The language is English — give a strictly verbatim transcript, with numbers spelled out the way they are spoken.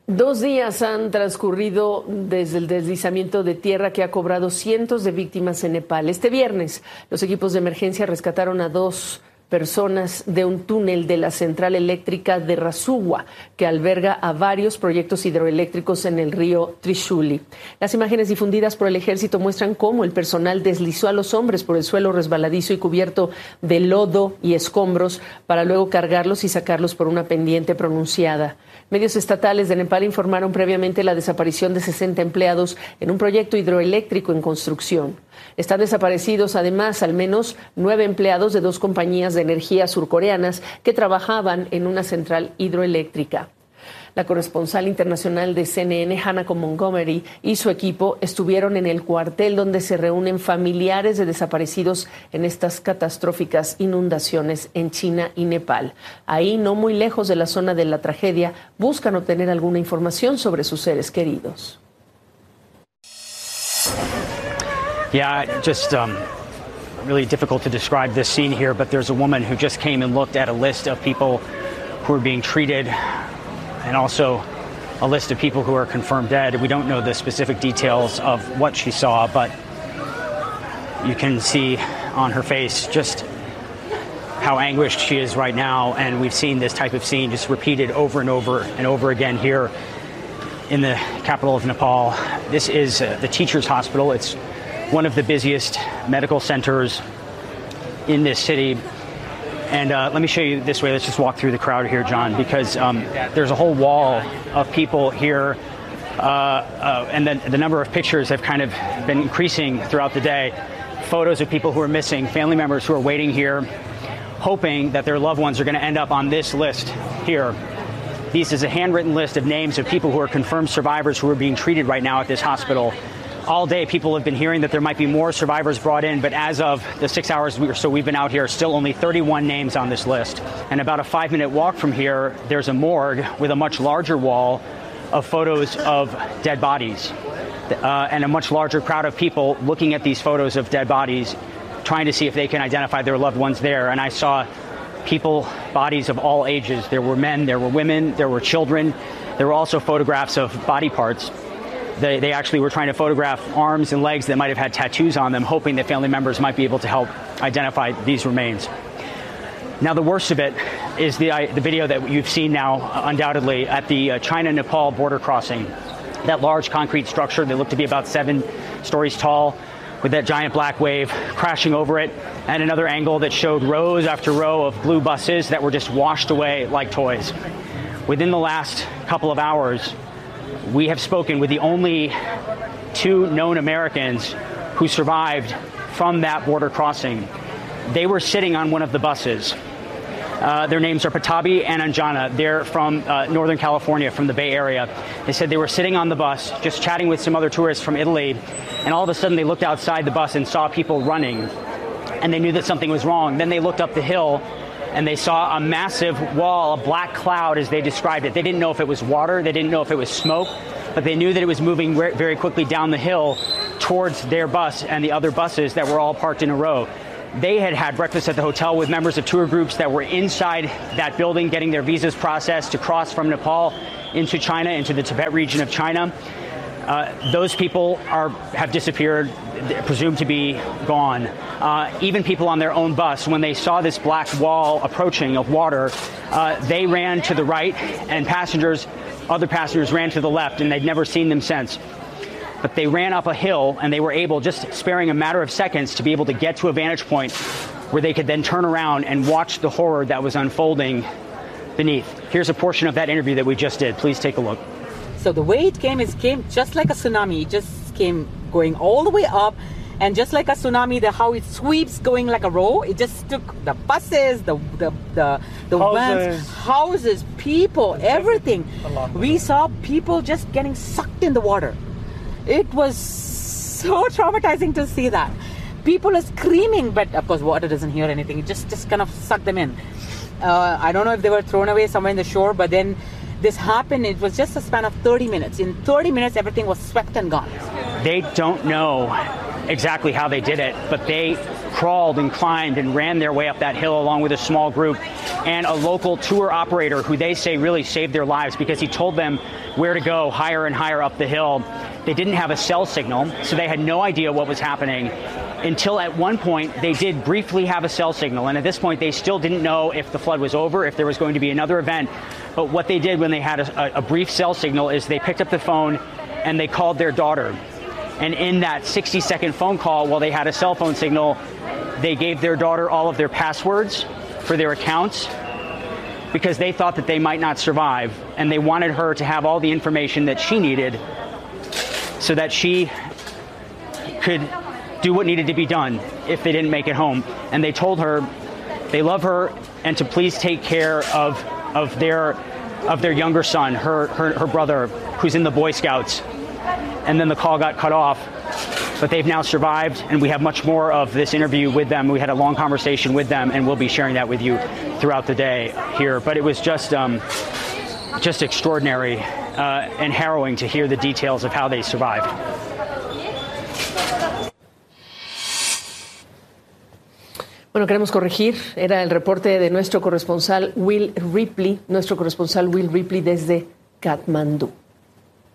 Dos días han transcurrido desde el deslizamiento de tierra que ha cobrado cientos de víctimas en Nepal. Este viernes, los equipos de emergencia rescataron a dos personas de un túnel de la central eléctrica de Rasuwa, que alberga a varios proyectos hidroeléctricos en el río Trishuli. Las imágenes difundidas por el ejército muestran cómo el personal deslizó a los hombres por el suelo resbaladizo y cubierto de lodo y escombros para luego cargarlos y sacarlos por una pendiente pronunciada. Medios estatales de Nepal informaron previamente la desaparición de sesenta empleados en un proyecto hidroeléctrico en construcción. Están desaparecidos además al menos nueve empleados de dos compañías de energía surcoreanas que trabajaban en una central hidroeléctrica. La corresponsal internacional de C N N, Hannah Montgomery, y su equipo estuvieron en el cuartel donde se reúnen familiares de desaparecidos en estas catastróficas inundaciones en China y Nepal. Ahí, no muy lejos de la zona de la tragedia, buscan obtener alguna información sobre sus seres queridos. Yeah, just um, really difficult to describe this scene here, but there's a woman who just came and looked at a list of people who are being treated and also a list of people who are confirmed dead. We don't know the specific details of what she saw, but you can see on her face just how anguished she is right now, and we've seen this type of scene just repeated over and over and over again here in the capital of Nepal. This is uh, the Teachers Hospital. It's one of the busiest medical centers in this city. And uh, let me show you this way. Let's just walk through the crowd here, John, because um, there's a whole wall of people here. Uh, uh, and then the number of pictures have kind of been increasing throughout the day. Photos of people who are missing, family members who are waiting here, hoping that their loved ones are going to end up on this list here. This is a handwritten list of names of people who are confirmed survivors who are being treated right now at this hospital. All day, people have been hearing that there might be more survivors brought in, but as of the six hours or so we've been out here, still only thirty-one names on this list. And about a five-minute walk from here, there's a morgue with a much larger wall of photos of dead bodies, uh, and a much larger crowd of people looking at these photos of dead bodies, trying to see if they can identify their loved ones there. And I saw people, bodies of all ages. There were men, there were women, there were children. There were also photographs of body parts. They, they actually were trying to photograph arms and legs that might have had tattoos on them, hoping that family members might be able to help identify these remains. Now, the worst of it is the, uh, the video that you've seen now, uh, undoubtedly, at the uh, China-Nepal border crossing. That large concrete structure that looked to be about seven stories tall, with that giant black wave crashing over it, and another angle that showed rows after row of blue buses that were just washed away like toys. Within the last couple of hours, we have spoken with the only two known Americans who survived from that border crossing. They were sitting on one of the buses. Uh, their names are Patabi and Anjana. They're from uh, Northern California, from the Bay Area. They said they were sitting on the bus, just chatting with some other tourists from Italy, and all of a sudden they looked outside the bus and saw people running, and they knew that something was wrong. Then they looked up the hill, and they saw a massive wall, a black cloud, as they described it. They didn't know if it was water, they didn't know if it was smoke, but they knew that it was moving very quickly down the hill towards their bus and the other buses that were all parked in a row. They had had breakfast at the hotel with members of tour groups that were inside that building getting their visas processed to cross from Nepal into China, into the Tibet region of China. Uh, those people are have disappeared, presumed to be gone. Uh, even people on their own bus, when they saw this black wall approaching of water, uh, they ran to the right, and passengers, other passengers ran to the left, and they'd never seen them since. But they ran up a hill, and they were able, just sparing a matter of seconds, to be able to get to a vantage point where they could then turn around and watch the horror that was unfolding beneath. Here's a portion of that interview that we just did. Please take a look. So the way it came, it came just like a tsunami. It just came going all the way up. And just like a tsunami, the how it sweeps going like a row, it just took the buses, the the the, the vans, houses, people, everything. We saw people just getting sucked in the water. It was so traumatizing to see that. People are screaming, but of course water doesn't hear anything. It just, just kind of sucked them in. Uh, I don't know if they were thrown away somewhere in the shore, but then this happened. It was just a span of thirty minutes. In thirty minutes, everything was swept and gone. They don't know exactly how they did it, but they crawled and climbed and ran their way up that hill along with a small group, and a local tour operator who they say really saved their lives because he told them where to go higher and higher up the hill. They didn't have a cell signal, so they had no idea what was happening until at one point they did briefly have a cell signal. And at this point, they still didn't know if the flood was over, if there was going to be another event. But what they did when they had a, a brief cell signal is they picked up the phone and they called their daughter. And in that sixty second phone call, while they had a cell phone signal, they gave their daughter all of their passwords for their accounts because they thought that they might not survive. And they wanted her to have all the information that she needed so that she could do what needed to be done if they didn't make it home. And they told her they love her and to please take care of of their of their younger son, her, her, her brother, who's in the Boy Scouts. And then the call got cut off. But they've now survived, and we have much more of this interview with them. We had a long conversation with them, and we'll be sharing that with you throughout the day here. But it was just um, just extraordinary uh, and harrowing to hear the details of how they survived. Bueno, queremos corregir. Era el reporte de nuestro corresponsal Will Ripley, nuestro corresponsal Will Ripley desde Katmandú.